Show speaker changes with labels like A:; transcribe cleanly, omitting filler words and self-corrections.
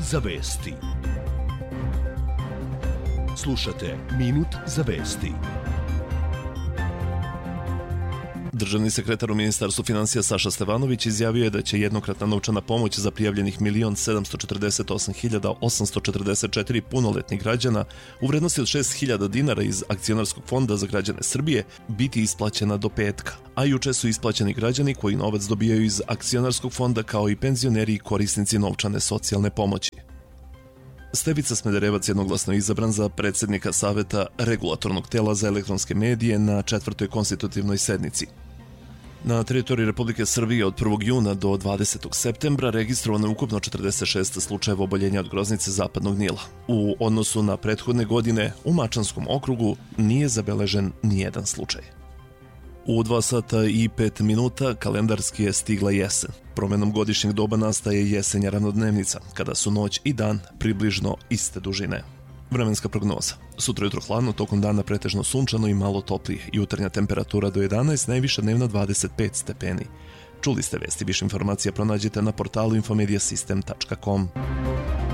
A: za vesti. Slušate Minut za vesti.
B: Državni sekretar u Ministarstvu finansija Saša Stevanović izjavio je da će jednokratna novčana pomoć za prijavljenih 1.748.844 punoletnih građana u vrednosti od 6.000 dinara iz Akcionarskog fonda za građane Srbije biti isplaćena do petka, a juče su isplaćeni građani koji novac dobijaju iz Akcionarskog fonda kao i penzioneri i korisnici novčane socijalne pomoći. Stevica Smederevac jednoglasno izabran za predsjednika Saveta Regulatornog tela za elektronske medije na 4. konstitutivnoj sednici. Na teritoriji Republike Srbije od 1. juna do 20. septembra registrovano je ukupno 46 slučajeva oboljenja od groznice zapadnog Nila. U odnosu na prethodne godine u Mačanskom okrugu nije zabeležen nijedan slučaj. U 2 sata i 5 minuta kalendarski je stigla jesen. Promenom godišnjeg doba nastaje jesenja ravnodnevnica, kada su noć i dan približno iste dužine. Vremenska prognoza. Sutra jutro hladno, tokom dana pretežno sunčano i malo toplije. Jutarnja temperatura do 11, najviša dnevna 25 stepeni. Čuli ste vesti, više informacija pronađite na portalu infomediasystem.com.